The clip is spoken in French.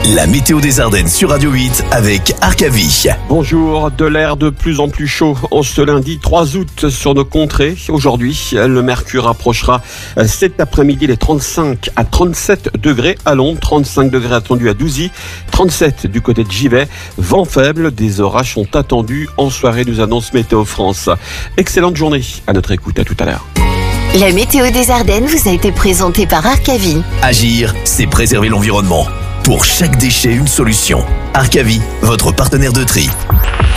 La météo des Ardennes sur Radio 8 avec Arcavie. Bonjour, de l'air de plus en plus chaud en ce lundi 3 août sur nos contrées. Aujourd'hui, le mercure approchera cet après-midi les 35 à 37 degrés à Londres, 35 degrés attendus à Douzy, 37 du côté de Givet. Vent faible, des orages sont attendus en soirée, nous annonce Météo France. Excellente journée à notre écoute, à tout à l'heure. La météo des Ardennes vous a été présentée par Arcavie. Agir, c'est préserver l'environnement. Pour chaque déchet, une solution. Arcavie, votre partenaire de tri.